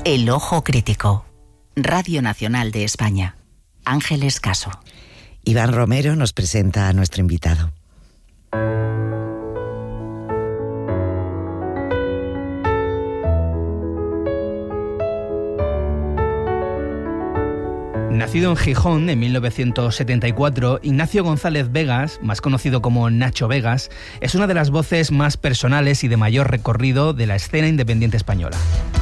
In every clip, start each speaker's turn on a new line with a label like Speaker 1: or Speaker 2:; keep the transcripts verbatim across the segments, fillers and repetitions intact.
Speaker 1: El Ojo Crítico. Radio Nacional de España. Ángeles Caso.
Speaker 2: Iván Romero nos presenta a nuestro invitado.
Speaker 3: Nacido en Gijón en mil novecientos setenta y cuatro, Ignacio González Vegas, más conocido como Nacho Vegas, es una de las voces más personales y de mayor recorrido de la escena independiente española.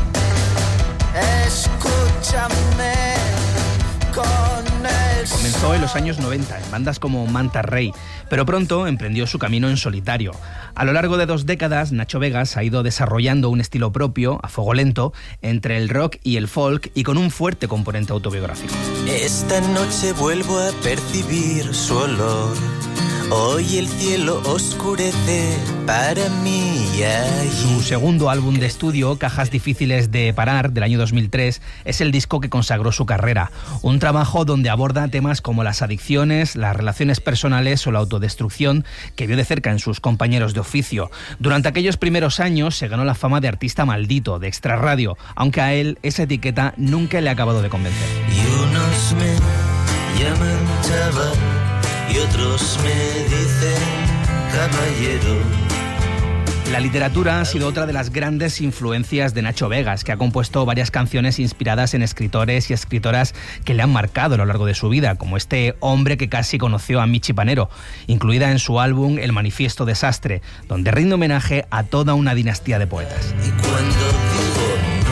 Speaker 3: Escúchame con el... Comenzó en los años noventa en bandas como Manta Rey, pero pronto emprendió su camino en solitario. A lo largo de dos décadas, Nacho Vegas ha ido desarrollando un estilo propio, a fuego lento, entre el rock y el folk y con un fuerte componente autobiográfico.
Speaker 4: Esta noche vuelvo a percibir su olor. Hoy el cielo oscurece para mí. Ay.
Speaker 3: Su segundo álbum de estudio, Cajas Difíciles de Parar, del año dos mil tres, es el disco que consagró su carrera. Un trabajo donde aborda temas como las adicciones, las relaciones personales o la autodestrucción, que vio de cerca en sus compañeros de oficio. Durante aquellos primeros años se ganó la fama de artista maldito, de extrarradio, aunque a él esa etiqueta nunca le ha acabado de convencer.
Speaker 4: Y unos me llaman chaval y otros me dicen caballero.
Speaker 3: La literatura ha sido otra de las grandes influencias de Nacho Vegas, que ha compuesto varias canciones inspiradas en escritores y escritoras que le han marcado a lo largo de su vida, como este Hombre que casi conoció a Michi Panero, incluida en su álbum El Manifiesto Desastre, donde rinde homenaje a toda una dinastía de poetas.
Speaker 4: Y cuando digo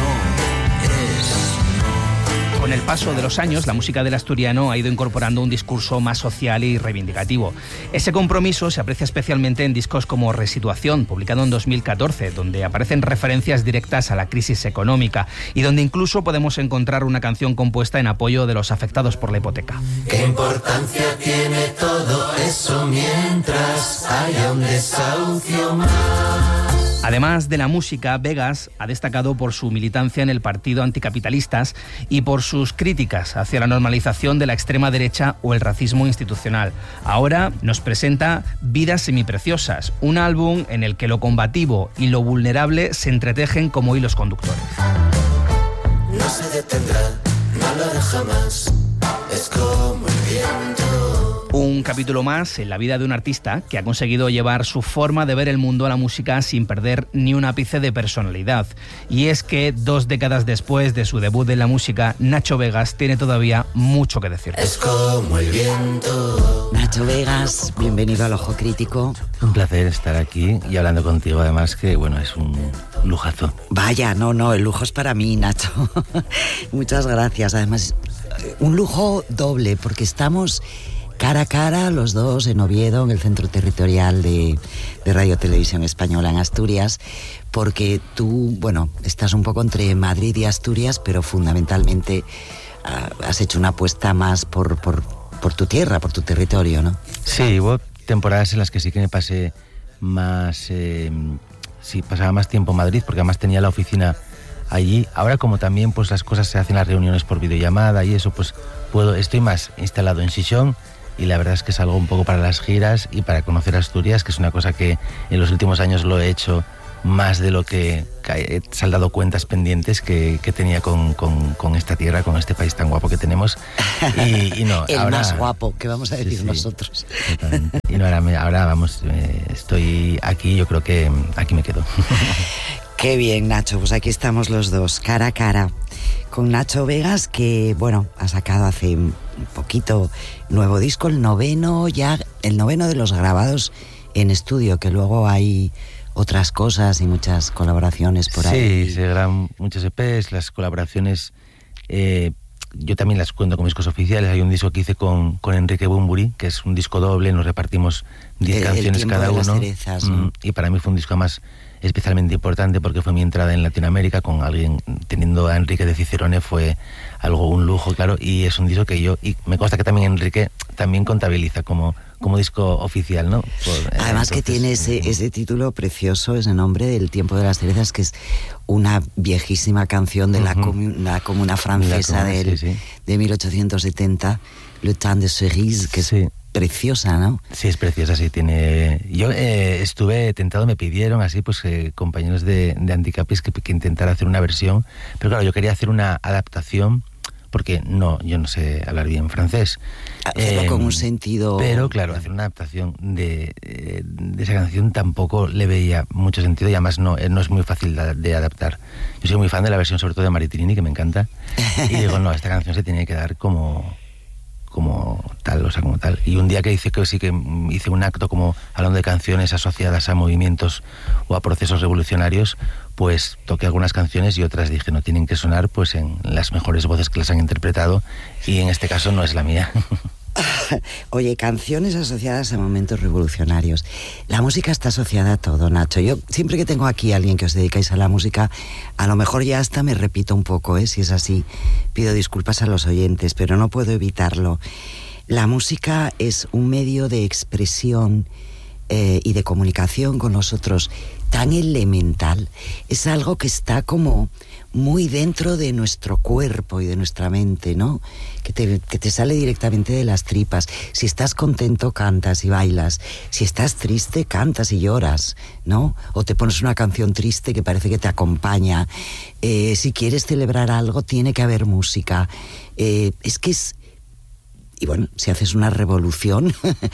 Speaker 3: Con el paso de los años, la música del asturiano ha ido incorporando un discurso más social y reivindicativo. Ese compromiso se aprecia especialmente en discos como Resituación, publicado en dos mil catorce, donde aparecen referencias directas a la crisis económica y donde incluso podemos encontrar una canción compuesta en apoyo de los afectados por la hipoteca.
Speaker 4: ¿Qué importancia tiene todo eso mientras haya un desahucio más?
Speaker 3: Además de la música, Vegas ha destacado por su militancia en el partido anticapitalistas y por sus críticas hacia la normalización de la extrema derecha o el racismo institucional. Ahora nos presenta Vidas Semipreciosas, un álbum en el que lo combativo y lo vulnerable se entretejen como hilos conductores.
Speaker 4: No se detendrá, no lo hará jamás, es como el viento.
Speaker 3: Un capítulo más en la vida de un artista que ha conseguido llevar su forma de ver el mundo a la música sin perder ni un ápice de personalidad. Y es que dos décadas después de su debut en la música, Nacho Vegas tiene todavía mucho que decir.
Speaker 4: Es como el viento.
Speaker 2: Nacho Vegas, bienvenido al Ojo Crítico.
Speaker 5: Un placer estar aquí y hablando contigo, además que, bueno, es un lujazo.
Speaker 2: Vaya, no, no, el lujo es para mí, Nacho. Muchas gracias. Además, un lujo doble, porque estamos cara a cara los dos en Oviedo, en el Centro Territorial de, de Radio Televisión Española en Asturias, porque tú, bueno, estás un poco entre Madrid y Asturias, pero fundamentalmente uh, has hecho una apuesta más por, por, por tu tierra, por tu territorio, ¿no?
Speaker 5: Sí, hubo temporadas en las que sí que me pasé más, eh, sí, pasaba más tiempo en Madrid, porque además tenía la oficina allí. Ahora, como también pues las cosas se hacen las reuniones por videollamada y eso, pues puedo, estoy más instalado en Xixón. Y la verdad es que salgo un poco para las giras y para conocer Asturias, que es una cosa que en los últimos años lo he hecho más de lo que he saldado cuentas pendientes que, que tenía con, con, con esta tierra, con este país tan guapo que tenemos. Y, y no,
Speaker 2: el
Speaker 5: ahora,
Speaker 2: más guapo, que vamos a decir sí, sí, nosotros.
Speaker 5: Totalmente. Y no, ahora, me, ahora vamos, eh, estoy aquí, yo creo que aquí me quedo.
Speaker 2: Qué bien, Nacho, pues aquí estamos los dos, cara a cara, con Nacho Vegas, que, bueno, ha sacado hace un poquito nuevo disco, el noveno ya, el noveno de los grabados en estudio, que luego hay otras cosas y muchas colaboraciones por ahí.
Speaker 5: Sí, se graban muchos E Pes, las colaboraciones, eh, yo también las cuento con discos oficiales. Hay un disco que hice con, con Enrique Bumburi, que es un disco doble, nos repartimos diez canciones cada uno.
Speaker 2: Cerezas, ¿no?
Speaker 5: Y para mí fue un disco más especialmente importante porque fue mi entrada en Latinoamérica con alguien, teniendo a Enrique de Cicerone fue algo, un lujo, claro, y es un disco que yo, y me consta que también Enrique también contabiliza como, como disco oficial, ¿no? Por,
Speaker 2: Además entonces, que tiene ese, ese título precioso, ese nombre del Tiempo de las Cerezas, que es una viejísima canción de uh-huh. la, comu- la comuna francesa la comuna, del, sí, sí. de mil ochocientos setenta, Le Temps de Cerise, que
Speaker 5: sí.
Speaker 2: es preciosa, ¿no?
Speaker 5: Sí, es preciosa, sí, tiene... Yo eh, estuve tentado, me pidieron así, pues eh, compañeros de, de Anticapis que, que intentara hacer una versión, pero claro, yo quería hacer una adaptación, porque no, yo no sé hablar bien francés.
Speaker 2: Hacerlo
Speaker 5: eh,
Speaker 2: con un sentido...
Speaker 5: Pero claro, hacer una adaptación de, de esa canción tampoco le veía mucho sentido y además no, no es muy fácil de, de adaptar. Yo soy muy fan de la versión sobre todo de Maritrini, que me encanta, y digo, no, esta canción se tiene que dar como... como tal, o sea, como tal. Y un día que hice que sí que hice un acto como hablando de canciones asociadas a movimientos o a procesos revolucionarios, pues toqué algunas canciones y otras dije, no, tienen que sonar pues en las mejores voces que las han interpretado, y en este caso no es la mía.
Speaker 2: Oye, canciones asociadas a momentos revolucionarios. La música está asociada a todo, Nacho. Yo siempre que tengo aquí a alguien que os dedicáis a la música, a lo mejor ya hasta me repito un poco, ¿eh? Si es así, pido disculpas a los oyentes, pero no puedo evitarlo. La música es un medio de expresión eh, y de comunicación con nosotros tan elemental. Es algo que está como muy dentro de nuestro cuerpo y de nuestra mente, ¿no? Que te, que te sale directamente de las tripas. Si estás contento, cantas y bailas. Si estás triste, cantas y lloras, ¿no? O te pones una canción triste que parece que te acompaña. Eh, si quieres celebrar algo, tiene que haber música. Eh, es que es... Y bueno, si haces una revolución,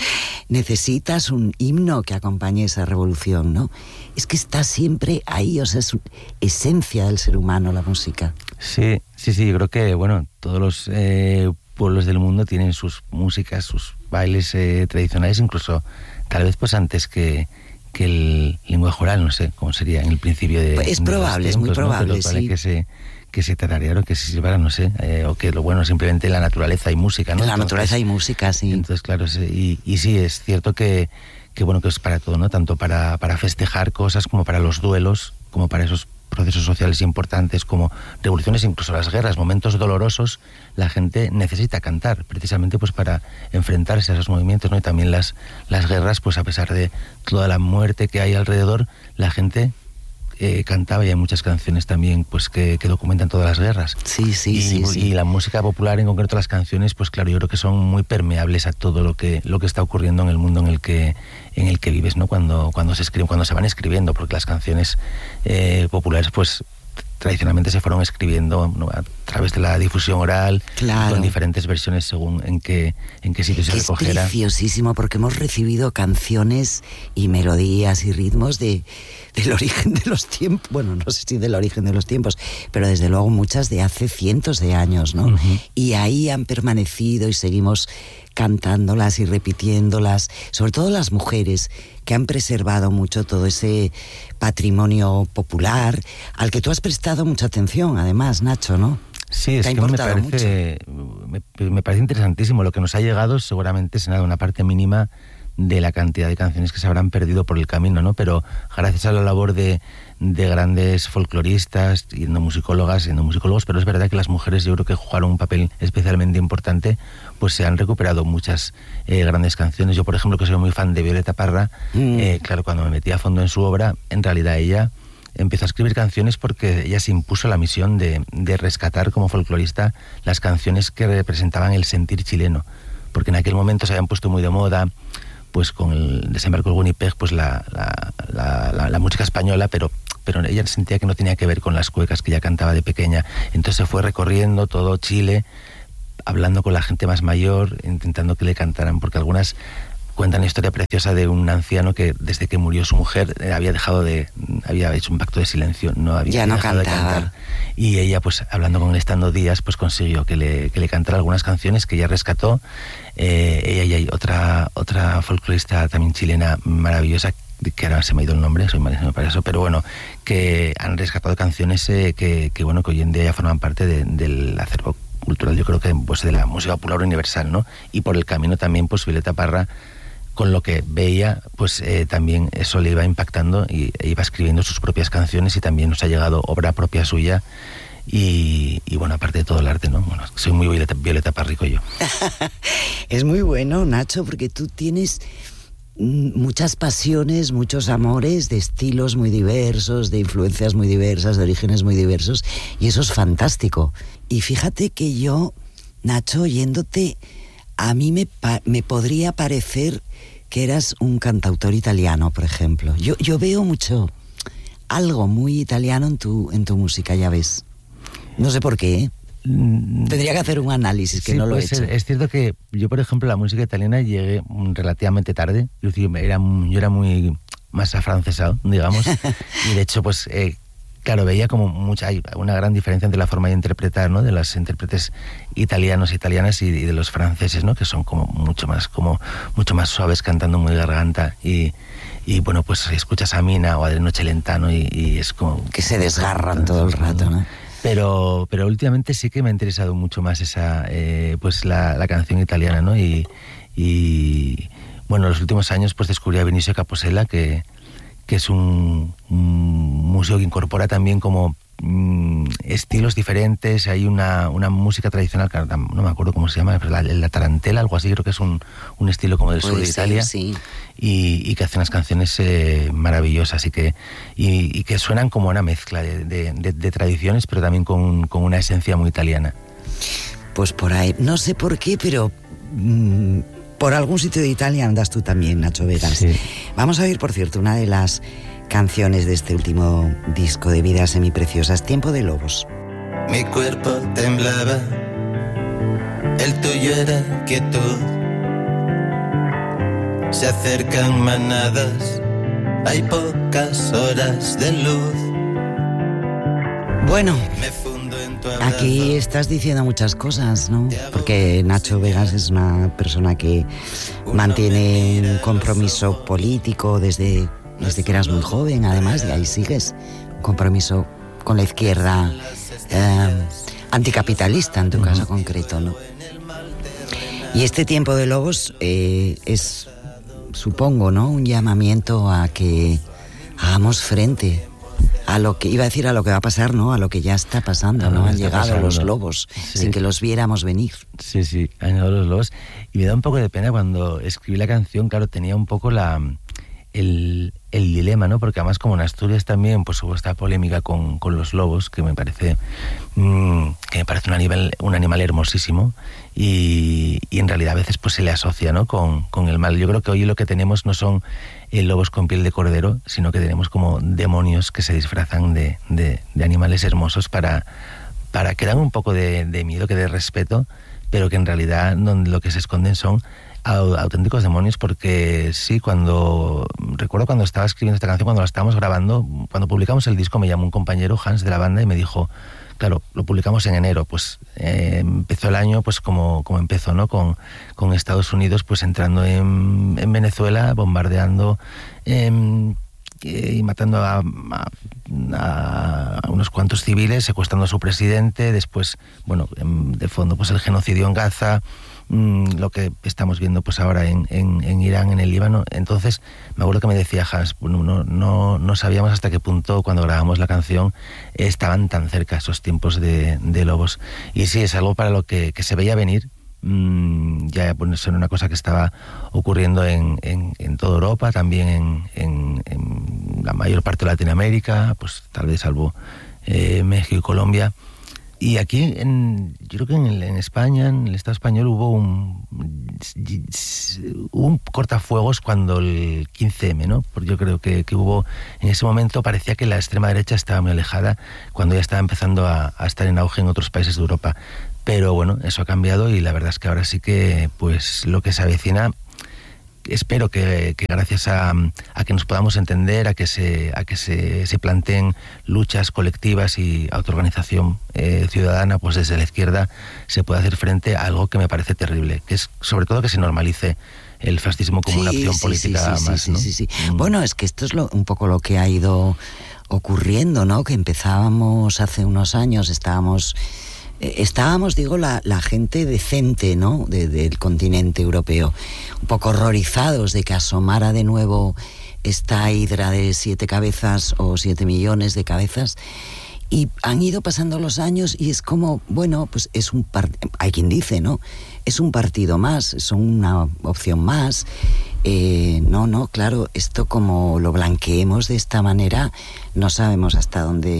Speaker 2: necesitas un himno que acompañe esa revolución, ¿no? Es que está siempre ahí, o sea, es esencia del ser humano la música.
Speaker 5: Sí, sí, sí, yo creo que, bueno, todos los eh, pueblos del mundo tienen sus músicas, sus bailes eh, tradicionales, incluso tal vez pues antes que, que el lenguaje oral, no sé cómo sería en el principio de...
Speaker 2: Pues es
Speaker 5: de
Speaker 2: probable,
Speaker 5: tiempos,
Speaker 2: es muy probable,
Speaker 5: ¿no? Pero
Speaker 2: sí.
Speaker 5: Que se, que se tarareara o que se silbara, no sé, eh, o que lo bueno, simplemente en la naturaleza hay música, ¿no?
Speaker 2: En la
Speaker 5: Entonces,
Speaker 2: naturaleza hay música, sí.
Speaker 5: Entonces, claro, sí, y, y sí, es cierto que, que bueno, que es para todo, ¿no? Tanto para, para festejar cosas como para los duelos, como para esos procesos sociales importantes como revoluciones, incluso las guerras, momentos dolorosos, la gente necesita cantar, precisamente pues para enfrentarse a esos movimientos, ¿no? Y también las, las guerras, pues a pesar de toda la muerte que hay alrededor, la gente eh, cantaba, y hay muchas canciones también pues que, que documentan todas las guerras.
Speaker 2: Sí, sí,
Speaker 5: y,
Speaker 2: sí, sí.
Speaker 5: Y la música popular, en concreto las canciones, pues claro, yo creo que son muy permeables a todo lo que, lo que está ocurriendo en el mundo en el que en el que vives, ¿no? Cuando, cuando se escriben, cuando se van escribiendo, porque las canciones eh, populares, pues tradicionalmente se fueron escribiendo, ¿no? A través de la difusión oral,
Speaker 2: claro,
Speaker 5: con diferentes versiones según en qué, en qué sitio se recogiera.
Speaker 2: Es preciosísimo porque hemos recibido canciones y melodías y ritmos de, del origen de los tiempos, bueno, no sé si del origen de los tiempos, pero desde luego muchas de hace cientos de años, ¿no? Uh-huh. Y ahí han permanecido y seguimos cantándolas y repitiéndolas, sobre todo las mujeres que han preservado mucho todo ese patrimonio popular al que tú has prestado mucha atención, además, Nacho, ¿no?
Speaker 5: Sí, es que me parece, me, me parece interesantísimo. Lo que nos ha llegado seguramente será una parte mínima de la cantidad de canciones que se habrán perdido por el camino, ¿no? Pero gracias a la labor de, de grandes folcloristas y etnomusicólogas y etnomusicólogos, pero es verdad que las mujeres yo creo que jugaron un papel especialmente importante, pues se han recuperado muchas eh, grandes canciones. Yo, por ejemplo, que soy muy fan de Violeta Parra, mm. eh, claro, cuando me metí a fondo en su obra, en realidad ella empezó a escribir canciones porque ella se impuso la misión de, de rescatar como folclorista las canciones que representaban el sentir chileno, porque en aquel momento se habían puesto muy de moda, pues con el desembarco del Winnipeg, pues la, la, la, la, la música española, pero, pero ella sentía que no tenía que ver con las cuecas que ella cantaba de pequeña. Entonces se fue recorriendo todo Chile, hablando con la gente más mayor, intentando que le cantaran, porque algunas cuentan una historia preciosa de un anciano que desde que murió su mujer había dejado de, había hecho un pacto de silencio, no había
Speaker 2: ya no
Speaker 5: dejado
Speaker 2: cantaba.
Speaker 5: de cantar. Y ella, pues hablando con él estando días, pues consiguió que le, que le cantara algunas canciones que ella rescató. Eh, ella y hay otra, otra folclorista también chilena maravillosa, que ahora se me ha ido el nombre, soy malísimo para eso, pero bueno, que han rescatado canciones eh, que, que bueno, que hoy en día ya forman parte de, del acervo cultural, yo creo que pues de la música popular universal, ¿no? Y por el camino también, pues Violeta Parra, con lo que veía, pues eh, también eso le iba impactando y e iba escribiendo sus propias canciones, y también nos ha llegado obra propia suya. Y, y bueno, aparte de todo el arte, ¿no? Bueno, soy muy Violeta, Violeta Parrico yo.
Speaker 2: Es muy bueno, Nacho, porque tú tienes muchas pasiones, muchos amores de estilos muy diversos, de influencias muy diversas, de orígenes muy diversos, y eso es fantástico. Y fíjate que yo, Nacho, oyéndote a mí me, pa- me podría parecer que eras un cantautor italiano, por ejemplo. Yo, yo veo mucho, algo muy italiano en tu, en tu música, ya ves. No sé por qué, ¿eh? Tendría que hacer un análisis, que
Speaker 5: sí,
Speaker 2: no lo he
Speaker 5: pues
Speaker 2: hecho.
Speaker 5: Es, es cierto que yo, por ejemplo, la música italiana llegué relativamente tarde. Yo, era, yo era muy más afrancesado, digamos. Y de hecho, pues... Eh, Claro, veía como mucha, hay una gran diferencia entre la forma de interpretar, ¿no? De los intérpretes italianos e italianas y, y de los franceses, ¿no? Que son como mucho más, como mucho más suaves, cantando muy garganta. Y, y bueno, pues escuchas a Mina o a Adriano Celentano y, y es como...
Speaker 2: Que se desgarran todo el rato, ¿no?
Speaker 5: Pero, pero últimamente sí que me ha interesado mucho más esa, eh, pues la, la canción italiana, ¿no? Y, y bueno, en los últimos años pues descubrí a Vinicio Capossela, que... que es un, un músico que incorpora también como mm, estilos diferentes. Hay una, una música tradicional, que no me acuerdo cómo se llama, pero la, la tarantela, algo así, creo que es un, un estilo como del sur de Italia,
Speaker 2: sí.
Speaker 5: y, y que hace unas canciones eh, maravillosas y que, y, y que suenan como una mezcla de, de, de, de tradiciones, pero también con, con una esencia muy italiana.
Speaker 2: Pues por ahí, no sé por qué, pero... Mmm, por algún sitio de Italia andas tú también, Nacho Vegas.
Speaker 5: Sí.
Speaker 2: Vamos a oír, por cierto, una de las canciones de este último disco de Vidas Semipreciosas, Tiempo de Lobos.
Speaker 4: Mi cuerpo temblaba, el tuyo era quietud. Se acercan manadas, hay pocas horas de luz.
Speaker 2: Bueno,
Speaker 4: Me fundo en tu abrazo.
Speaker 2: aquí estás diciendo muchas cosas, ¿no? Porque Nacho Vegas es una persona que mantiene un compromiso político desde, desde que eras muy joven, además, y ahí sigues. Un compromiso con la izquierda eh, anticapitalista, en tu uh-huh. caso concreto, ¿no? Y este Tiempo de Lobos eh, es, supongo, ¿no? Un llamamiento a que hagamos frente a lo que iba a decir, a lo que va a pasar, ¿no? A lo que ya está pasando, ¿no? Han llegado pasando. los lobos, sí. sin que los viéramos venir.
Speaker 5: Sí, sí, han llegado los lobos. Y me da un poco de pena cuando escribí la canción, claro, tenía un poco la el, el dilema, ¿no? Porque además como en Asturias también pues hubo esta polémica con, con los lobos, que me parece mmm, que me parece un animal, un animal hermosísimo, y, y en realidad a veces pues se le asocia, ¿no? con, con el mal. Yo creo que hoy lo que tenemos no son eh, lobos con piel de cordero, sino que tenemos como demonios que se disfrazan de, de, de animales hermosos para, para que dan un poco de, de miedo, que de respeto, pero que en realidad no, lo que se esconden son auténticos demonios. Porque sí, cuando recuerdo cuando estaba escribiendo esta canción, cuando la estábamos grabando, cuando publicamos el disco, me llamó un compañero, Hans, de la banda, y me dijo, claro, lo publicamos en enero, pues eh, empezó el año pues como, como empezó, ¿no? Con, con Estados Unidos pues entrando en, en Venezuela, bombardeando eh, y matando a, a, a unos cuantos civiles, secuestrando a su presidente, después, bueno, de fondo pues el genocidio en Gaza, lo que estamos viendo pues ahora en, en, en Irán, en el Líbano. Entonces me acuerdo que me decía Hans, no, no, no sabíamos hasta qué punto cuando grabamos la canción estaban tan cerca esos tiempos de, de lobos. Y sí, es algo para lo que, que se veía venir. Mm, ya pues, era una cosa que estaba ocurriendo en, en, en toda Europa, también en, en, en la mayor parte de Latinoamérica, pues tal vez salvo eh, México y Colombia. Y aquí, en, yo creo que en, el, en España, en el Estado español, hubo un, hubo un cortafuegos cuando el quince eme, ¿no? Porque yo creo que, que hubo, en ese momento parecía que la extrema derecha estaba muy alejada, cuando ya estaba empezando a, a estar en auge en otros países de Europa. Pero bueno, eso ha cambiado y la verdad es que ahora sí que, pues, lo que se avecina, espero que, que gracias a, a que nos podamos entender, a que se, a que se, se planteen luchas colectivas y autoorganización eh, ciudadana, pues desde la izquierda se pueda hacer frente a algo que me parece terrible, que es sobre todo que se normalice el fascismo como sí, una opción
Speaker 2: sí,
Speaker 5: política
Speaker 2: sí, sí,
Speaker 5: más,
Speaker 2: sí,
Speaker 5: ¿no?
Speaker 2: sí, sí, sí. Mm. Bueno, es que esto es lo, un poco lo que ha ido ocurriendo, ¿no? Que empezábamos hace unos años, estábamos... Estábamos, digo, la, la gente decente, ¿no? De, del continente europeo, un poco horrorizados de que asomara de nuevo esta hidra de siete cabezas o siete millones de cabezas. Y han ido pasando los años y es como, bueno, pues es un partido, hay quien dice, ¿no? Es un partido más, es una opción más. Eh, no, no, claro, esto como lo blanqueemos de esta manera, no sabemos hasta dónde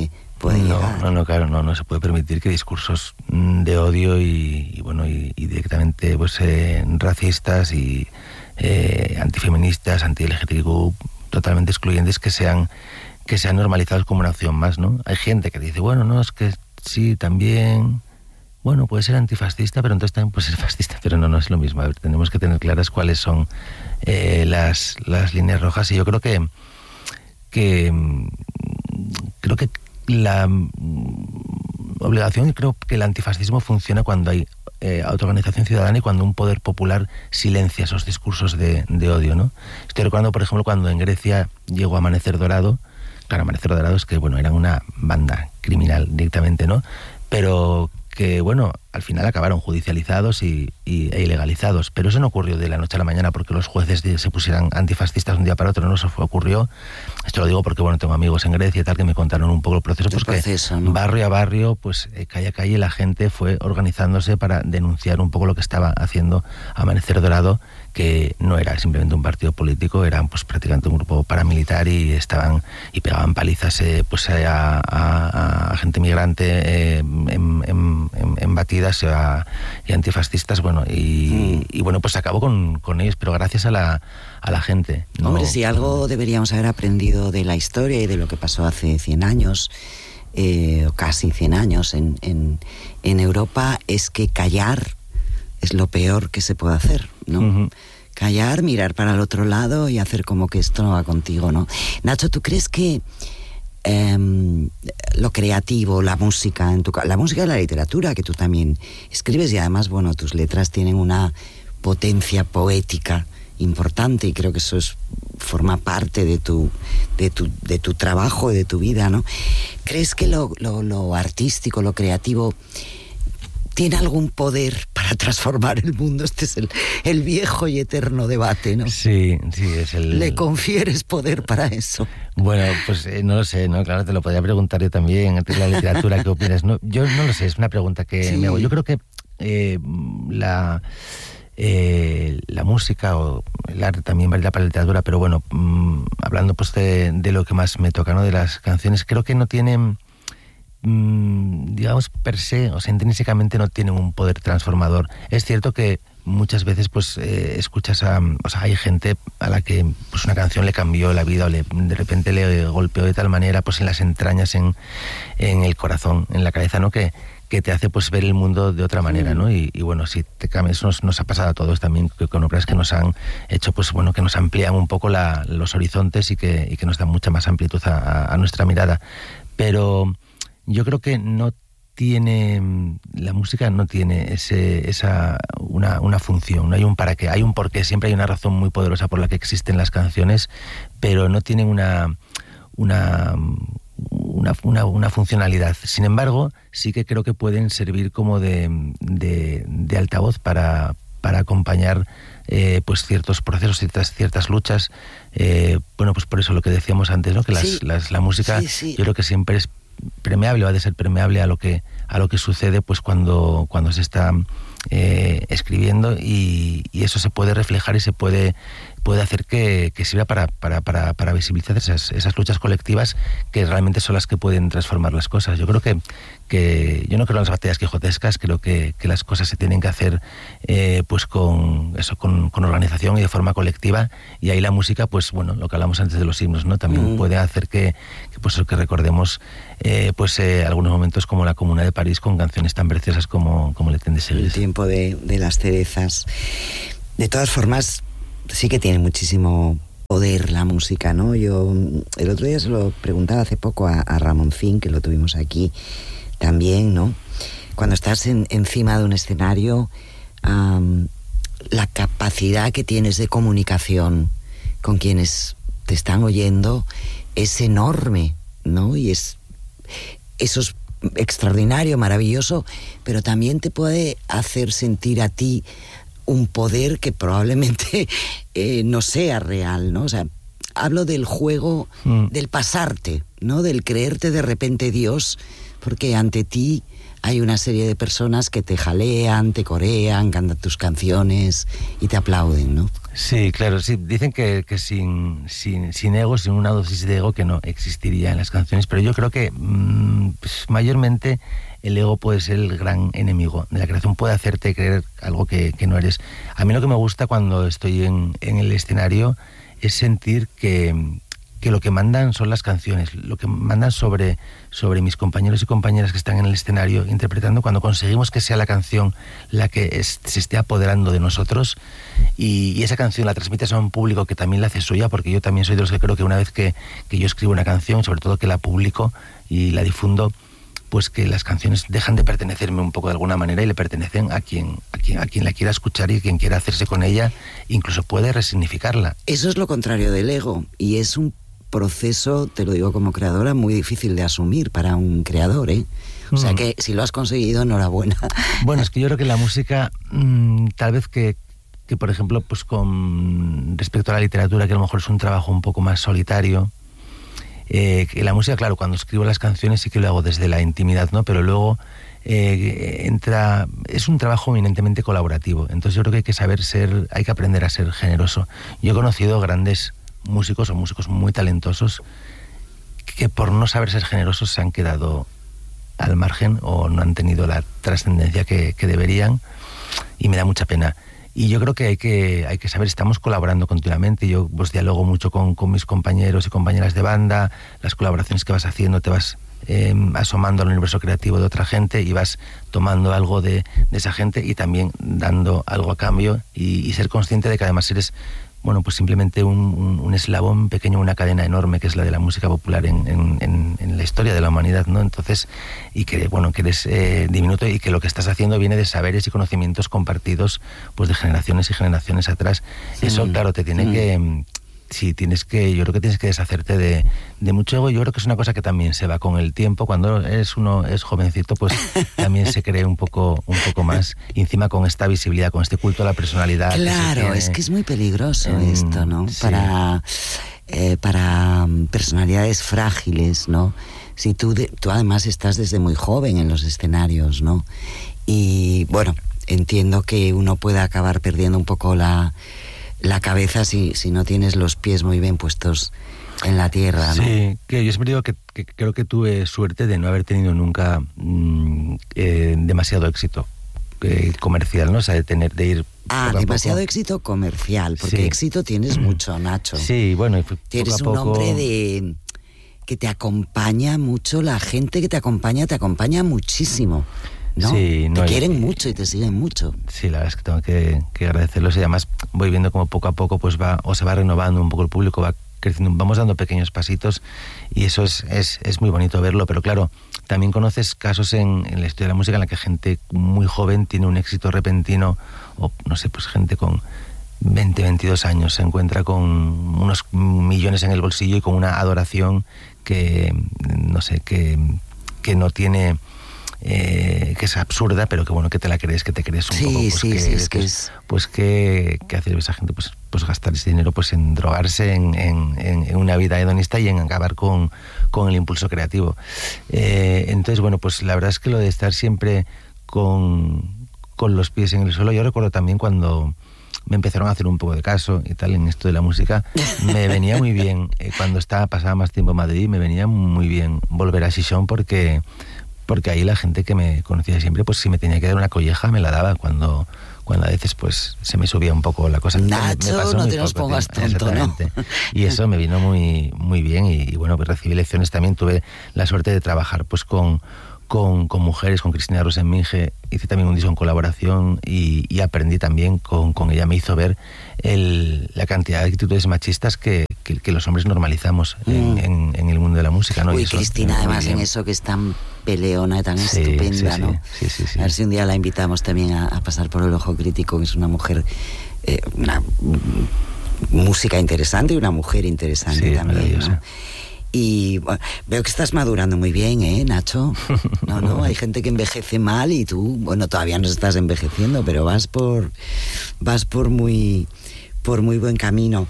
Speaker 2: puede
Speaker 5: no,
Speaker 2: llegar.
Speaker 5: No, no, claro, no, no se puede permitir que discursos de odio y, y bueno, y, y directamente pues eh, racistas y eh, antifeministas, anti-L G T B Q, totalmente excluyentes, que sean que sean normalizados como una opción más, ¿no? Hay gente que dice, bueno, no, es que sí, también, bueno, puede ser antifascista, pero entonces también puede ser fascista, pero no, no es lo mismo. A ver, tenemos que tener claras cuáles son eh, las, las líneas rojas, y yo creo que que creo que la obligación, y creo que el antifascismo funciona cuando hay eh, autoorganización ciudadana y cuando un poder popular silencia esos discursos de, de odio, ¿no? Estoy recordando, por ejemplo, cuando en Grecia llegó Amanecer Dorado. Claro, Amanecer Dorado es que, bueno, eran una banda criminal directamente, ¿no? Pero que, bueno, al final acabaron judicializados y, y, e ilegalizados. Pero eso no ocurrió de la noche a la mañana porque los jueces de, se pusieran antifascistas de un día para otro. No, eso fue, ocurrió. Esto lo digo porque, bueno, tengo amigos en Grecia y tal que me contaron un poco el proceso.
Speaker 2: El
Speaker 5: pues
Speaker 2: proceso,
Speaker 5: que
Speaker 2: ¿no?
Speaker 5: Barrio a barrio, pues eh, calle a calle, la gente fue organizándose para denunciar un poco lo que estaba haciendo Amanecer Dorado, que no era simplemente un partido político, eran pues prácticamente un grupo paramilitar y estaban y pegaban palizas eh, pues a, a, a gente migrante eh, en, en, en, en batidas a, y antifascistas, bueno, y, mm. y bueno, pues acabó con, con ellos, pero gracias a la, a la gente. ¿no?
Speaker 2: Hombre, si algo deberíamos haber aprendido de la historia y de lo que pasó hace cien años, eh, o casi cien años en, en, en Europa, es que callar es lo peor que se puede hacer, ¿no? Uh-huh. Callar, mirar para el otro lado y hacer como que esto no va contigo, ¿no? Nacho, ¿tú crees que eh, lo creativo, la música, en tu, la música y la literatura, que tú también escribes, y además, bueno, tus letras tienen una potencia poética importante, y creo que eso es, forma parte de tu, de tu, de tu trabajo, de tu vida, ¿no? ¿Crees que lo, lo, lo artístico, lo creativo tiene algún poder para transformar el mundo? Este es el, el viejo y eterno debate, ¿no?
Speaker 5: Sí, sí, es el...
Speaker 2: ¿Le confieres poder para eso?
Speaker 5: Bueno, pues eh, no lo sé, ¿no? Claro, te lo podría preguntar yo también, entre la literatura, ¿qué opinas? No, yo no lo sé, es una pregunta que sí. me hago. Yo creo que eh, la... Eh, la música o el arte también valida para la literatura, pero bueno, mmm, hablando pues de, de lo que más me toca, ¿no? De las canciones, creo que no tienen... digamos per se, o sea, intrínsecamente no tienen un poder transformador. Es cierto que muchas veces pues eh, escuchas a, o sea, hay gente a la que pues una canción le cambió la vida o le, de repente le golpeó de tal manera pues en las entrañas, en, en el corazón, en la cabeza, ¿no? Que, que te hace pues ver el mundo de otra manera, ¿no? Y, y bueno, si te cambias, eso nos, nos ha pasado a todos también, con obras que nos han hecho, pues bueno, que nos amplían un poco la, los horizontes y que, y que nos dan mucha más amplitud a, a, a nuestra mirada. Pero yo creo que no tiene, la música no tiene ese, esa, una, una función, no hay un para qué, hay un porqué, siempre hay una razón muy poderosa por la que existen las canciones, pero no tienen una, una, una, una, una funcionalidad. Sin embargo, sí que creo que pueden servir como de, de, de altavoz para, para acompañar eh, pues ciertos procesos, ciertas, ciertas luchas. Eh, bueno, pues por eso lo que decíamos antes, ¿no? Que las, sí. las, la música sí, sí. yo creo que siempre es permeable, va a ser permeable a lo que a lo que sucede pues cuando cuando se está eh, escribiendo, y, y eso se puede reflejar y se puede puede hacer que, que sirva para, para, para, para visibilizar esas, esas luchas colectivas que realmente son las que pueden transformar las cosas. Yo creo que, que yo no creo en las batallas quijotescas, creo que, que las cosas se tienen que hacer eh, pues con eso, con, con organización y de forma colectiva, y ahí la música, pues bueno, lo que hablamos antes de los himnos, ¿no? También mm. puede hacer que, que pues que recordemos eh, pues eh, algunos momentos como la Comuna de París, con canciones tan preciosas como, como Le Temps de Seguir.
Speaker 2: El tiempo de, de las cerezas. De todas formas, sí que tiene muchísimo poder la música, ¿no? Yo el otro día se lo preguntaba hace poco a, a Ramoncín, que lo tuvimos aquí también, ¿no? Cuando estás en, encima de un escenario, um, la capacidad que tienes de comunicación con quienes te están oyendo es enorme, ¿no? Y es eso es extraordinario, maravilloso, pero también te puede hacer sentir a ti un poder que probablemente eh, no sea real, ¿no? O sea, hablo del juego, mm. del pasarte, ¿no? Del creerte de repente Dios, porque ante ti hay una serie de personas que te jalean, te corean, cantan tus canciones y te aplauden, ¿no?
Speaker 5: Sí, claro, sí. Dicen que, que sin, sin, sin ego, sin una dosis de ego, que no existiría en las canciones, pero yo creo que mmm, pues, mayormente el ego puede ser el gran enemigo de la creación, puede hacerte creer algo que, que no eres. A mí lo que me gusta cuando estoy en, en el escenario es sentir que, que lo que mandan son las canciones, lo que mandan sobre, sobre mis compañeros y compañeras que están en el escenario interpretando, cuando conseguimos que sea la canción la que es, se esté apoderando de nosotros y, y esa canción la transmites a un público que también la hace suya, porque yo también soy de los que creo que una vez que, que yo escribo una canción, sobre todo que la publico y la difundo, pues que las canciones dejan de pertenecerme un poco de alguna manera y le pertenecen a quien, a quien, a quien la quiera escuchar y quien quiera hacerse con ella, incluso puede resignificarla.
Speaker 2: Eso es lo contrario del ego, y es un proceso, te lo digo como creadora, muy difícil de asumir para un creador, ¿eh? O sea que si lo has conseguido, enhorabuena.
Speaker 5: Bueno, es que yo creo que la música, mmm, tal vez que, que, por ejemplo, pues con respecto a la literatura, que a lo mejor es un trabajo un poco más solitario, Eh, que la música, claro, cuando escribo las canciones sí que lo hago desde la intimidad, ¿no? Pero luego eh, entra, es un trabajo eminentemente colaborativo. Entonces yo creo que hay que saber ser, hay que aprender a ser generoso. Yo he conocido grandes músicos o músicos muy talentosos que por no saber ser generosos se han quedado al margen o no han tenido la trascendencia que, que deberían, y me da mucha pena. Y yo creo que hay que, hay que saber, estamos colaborando continuamente. Yo pues dialogo mucho con, con mis compañeros y compañeras de banda, las colaboraciones que vas haciendo, te vas eh, asomando al universo creativo de otra gente y vas tomando algo de, de esa gente y también dando algo a cambio y, y ser consciente de que además eres, bueno, pues simplemente un, un, un eslabón pequeño, una cadena enorme que es la de la música popular en, en, en, en la historia de la humanidad, ¿no? Entonces, y que, bueno, que eres eh, diminuto y que lo que estás haciendo viene de saberes y conocimientos compartidos pues de generaciones y generaciones atrás. Sí. Eso, claro, te tiene sí. que... Sí, tienes que, yo creo que tienes que deshacerte de, de mucho ego. Yo creo que es una cosa que también se va con el tiempo. Cuando eres uno es jovencito, pues también se cree un poco, un poco más. Y encima con esta visibilidad, con este culto a la personalidad.
Speaker 2: Claro,
Speaker 5: que
Speaker 2: es que es muy peligroso en, esto, ¿no?
Speaker 5: Sí.
Speaker 2: Para, eh, para personalidades frágiles, ¿no? Si tú, de, tú además estás desde muy joven en los escenarios, ¿no? Y bueno, entiendo que uno puede acabar perdiendo un poco la... la cabeza si, si no tienes los pies muy bien puestos en la tierra, ¿no?
Speaker 5: Sí, que yo siempre digo que, que creo que tuve suerte de no haber tenido nunca mmm, eh, demasiado éxito eh, comercial, ¿no? O sea, de tener, de ir...
Speaker 2: Ah,
Speaker 5: poco a
Speaker 2: demasiado
Speaker 5: poco.
Speaker 2: Éxito comercial, porque
Speaker 5: Sí.
Speaker 2: éxito tienes mucho, Nacho.
Speaker 5: Sí, bueno, y poco
Speaker 2: Tienes
Speaker 5: a poco...
Speaker 2: un hombre de... que te acompaña mucho, la gente que te acompaña, te acompaña muchísimo, ¿no?
Speaker 5: Sí, no,
Speaker 2: te
Speaker 5: y-
Speaker 2: quieren mucho y te siguen mucho.
Speaker 5: Sí, la verdad es que tengo que, que agradecerlos y además voy viendo como poco a poco pues va o se va renovando un poco el público, va creciendo, vamos dando pequeños pasitos y eso es, es, es muy bonito verlo, pero claro, también conoces casos en, en la historia de la música en la que gente muy joven tiene un éxito repentino o no sé, pues gente con veinte, veintidós años se encuentra con unos millones en el bolsillo y con una adoración que, no sé, que, que no tiene... Eh, que es absurda, pero que bueno, que te la crees, que te crees un
Speaker 2: Sí,
Speaker 5: poco, pues
Speaker 2: sí,
Speaker 5: que,
Speaker 2: sí, es
Speaker 5: que
Speaker 2: que
Speaker 5: es-
Speaker 2: es-
Speaker 5: pues que, que hace esa gente pues, pues gastar ese dinero pues en drogarse, en, en, en- en una vida hedonista y en acabar con, con el impulso creativo. Eh, entonces, bueno, pues la verdad es que lo de estar siempre con, con los pies en el suelo, yo recuerdo también cuando me empezaron a hacer un poco de caso y tal en esto de la música, me venía muy bien, eh, cuando estaba, pasaba más tiempo en Madrid, me venía muy bien volver a Xixón porque... porque ahí la gente que me conocía siempre, pues si me tenía que dar una colleja, me la daba cuando, cuando a veces pues se me subía un poco la cosa.
Speaker 2: Nacho,
Speaker 5: Me pasó
Speaker 2: no
Speaker 5: muy
Speaker 2: te nos
Speaker 5: poco
Speaker 2: pongas
Speaker 5: tiempo,
Speaker 2: tonto, ¿no?
Speaker 5: exactamente. Y eso me vino muy, muy bien y, y bueno, pues recibí lecciones también, tuve la suerte de trabajar pues con, con, con mujeres, con Cristina Rosenminge, hice también un disco en colaboración y, y aprendí también con, con ella, me hizo ver el, la cantidad de actitudes machistas que, que, que los hombres normalizamos en,
Speaker 2: Mm.
Speaker 5: en, en el mundo de la música, ¿no? Y
Speaker 2: Uy,
Speaker 5: eso,
Speaker 2: Cristina,
Speaker 5: muy
Speaker 2: además
Speaker 5: bien.
Speaker 2: en eso que es tan peleona y tan
Speaker 5: Sí,
Speaker 2: estupenda,
Speaker 5: sí,
Speaker 2: ¿no?
Speaker 5: sí, sí, sí.
Speaker 2: A ver si un día la invitamos también a, a pasar por el Ojo Crítico, que es una mujer, eh, una mm, música interesante y una mujer interesante
Speaker 5: Sí,
Speaker 2: también,
Speaker 5: maravillosa.
Speaker 2: ¿no? Y bueno, veo que estás madurando muy bien, ¿eh, Nacho? No, no, hay gente que envejece mal y tú, bueno, todavía no estás envejeciendo, pero vas por, vas por muy, por muy buen camino.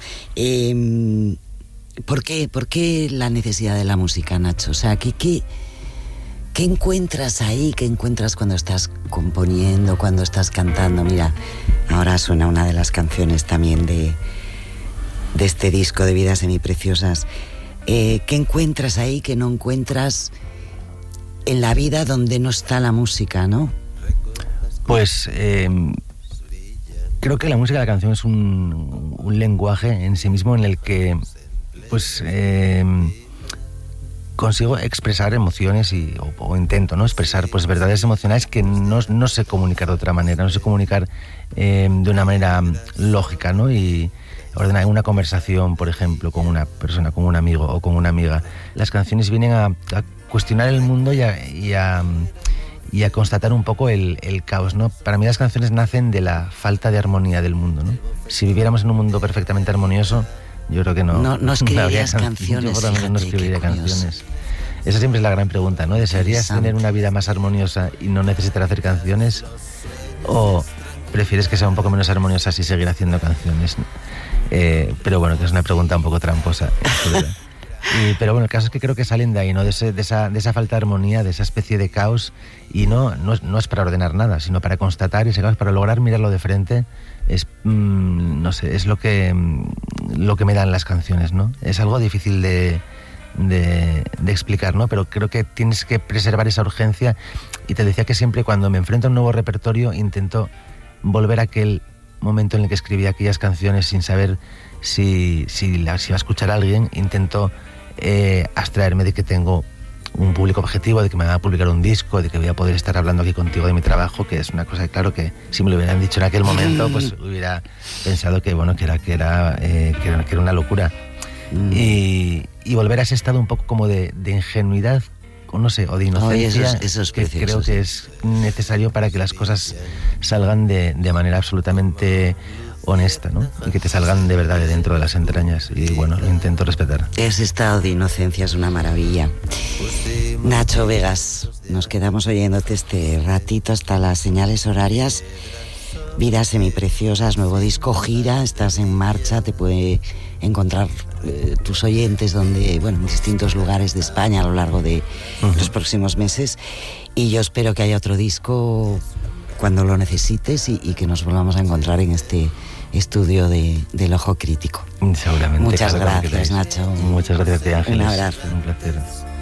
Speaker 2: Eh, ¿por qué, ¿Por qué la necesidad de la música, Nacho? O sea, ¿qué, qué, ¿Qué encuentras ahí? ¿Qué encuentras cuando estás componiendo, cuando estás cantando? Mira, ahora suena una de las canciones también de, de este disco de Vidas Semipreciosas. Eh, ¿Qué encuentras ahí que no encuentras en la vida donde no está la música, no?
Speaker 5: Pues eh, creo que la música de la canción es un, un lenguaje en sí mismo en el que pues eh, consigo expresar emociones y, o, o intento, ¿no?, expresar pues verdades emocionales que no, no sé comunicar de otra manera, no sé comunicar eh, de una manera lógica, ¿no? Y ordenar una conversación, por ejemplo, con una persona, con un amigo o con una amiga. Las canciones vienen a, a cuestionar el mundo y a, y a, y a constatar un poco el, el caos, ¿no? Para mí las canciones nacen de la falta de armonía del mundo, ¿no? Si viviéramos en un mundo perfectamente armonioso, yo creo que no...
Speaker 2: No, no escribirías
Speaker 5: no
Speaker 2: canciones,
Speaker 5: Yo por lo menos no escribiría canciones. Esa siempre es la gran pregunta, ¿no? ¿Desearías tener una vida más armoniosa y no necesitar hacer canciones? ¿O prefieres que sea un poco menos armoniosa y seguir haciendo canciones? Eh, pero bueno, que es una pregunta un poco tramposa. Y, pero bueno, el caso es que creo que salen de ahí, ¿no? De, ese, de, esa, de esa falta de armonía, de esa especie de caos. Y no, no, es, no es para ordenar nada, sino para constatar ese caos, para lograr mirarlo de frente. Es, mmm, no sé, es lo que, lo que me dan las canciones, ¿no? Es algo difícil de... De, de explicar, ¿no? Pero creo que tienes que preservar esa urgencia, y te decía que siempre cuando me enfrento a un nuevo repertorio intento volver a aquel momento en el que escribí aquellas canciones sin saber si, si, la, si va a escuchar a alguien. Intento eh, abstraerme de que tengo un público objetivo, de que me van a publicar un disco, de que voy a poder estar hablando aquí contigo de mi trabajo, que es una cosa, claro, que si me lo hubieran dicho en aquel momento, pues hubiera pensado que, bueno, que era, que era, eh, que era, que era una locura. Mm. Y, y volver a ese estado un poco como de, de ingenuidad, o no sé, o de inocencia,
Speaker 2: oh, eso es, eso es
Speaker 5: que creo que es necesario para que las cosas salgan de, de manera absolutamente honesta, ¿no? Y que te salgan de verdad de dentro de las entrañas. Y bueno, lo intento respetar.
Speaker 2: Ese estado de inocencia es una maravilla. Nacho Vegas, nos quedamos oyéndote este ratito hasta las señales horarias. Vidas Semipreciosas, nuevo disco, gira, estás en marcha, te puede encontrar eh, tus oyentes donde, bueno, en distintos lugares de España a lo largo de uh-huh. los próximos meses, y yo espero que haya otro disco cuando lo necesites y, y que nos volvamos a encontrar en este estudio de, del Ojo Crítico.
Speaker 5: Seguramente.
Speaker 2: Muchas gracias, Nacho.
Speaker 5: Muchas gracias, Ángeles.
Speaker 2: Un abrazo.
Speaker 5: Un placer.